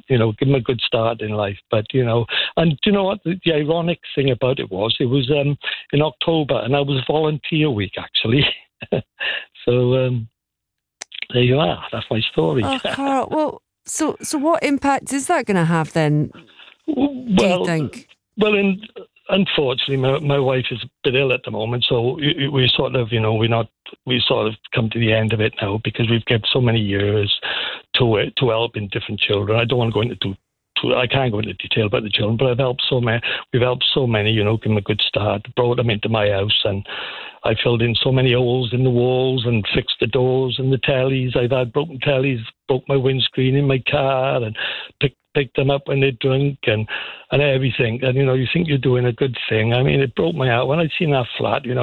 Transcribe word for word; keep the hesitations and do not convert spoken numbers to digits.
you know, give them a good start in life. But, you know, and do you know what? The, the ironic thing about it was, it was um, in October, and I was volunteer week, actually. so um, there you are. That's my story. Oh, Carl, well, so, so what impact is that going to have then, well, do you think? Well, in, unfortunately, my, my wife is a bit ill at the moment, so we, we sort of, you know, we're not, we sort of come to the end of it now, because we've given so many years to it, to helping different children. I don't want to go into too, too, I can't go into detail about the children, but I've helped so many. We've helped so many, you know, give them a good start, brought them into my house, and I filled in so many holes in the walls and fixed the doors and the tellies. I've had broken tellies, broke my windscreen in my car, and picked picked them up when they drink, and, and everything. And, you know, you think you're doing a good thing. I mean, it broke my heart when I seen that flat, you know.